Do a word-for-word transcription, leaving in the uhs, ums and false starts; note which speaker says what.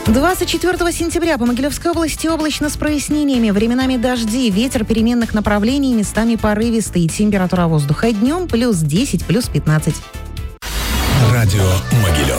Speaker 1: двадцать четвёртого сентября по Могилевской области облачно с прояснениями. Временами дожди, ветер переменных направлений, местами порывистый. Температура воздуха днем плюс десять, плюс пятнадцать.
Speaker 2: Радио Могилев.